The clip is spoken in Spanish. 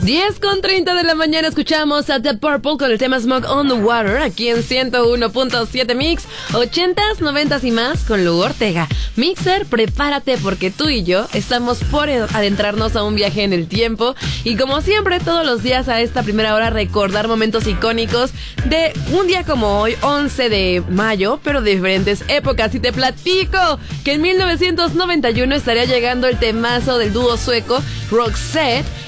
10:30 de la mañana escuchamos a The Purple con el tema Smoke on the Water aquí en 101.7 Mix, 80s, 90s y más con Lu Ortega. Mixer, prepárate porque tú y yo estamos por adentrarnos a un viaje en el tiempo y como siempre todos los días a esta primera hora recordar momentos icónicos de un día como hoy, 11 de mayo, pero de diferentes épocas. Y te platico que en 1991 estaría llegando el temazo del dúo sueco Roxette